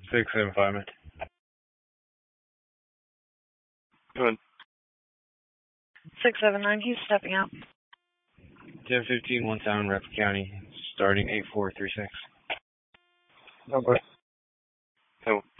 675, man. Go ahead. 679, he's stepping out. 1015, 1 town, Rapid County, starting 8436. Okay.